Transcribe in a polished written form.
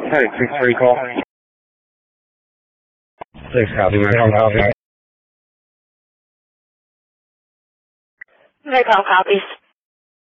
Hey, 6-3 call. 6 copy, Macom copy. Macom copies.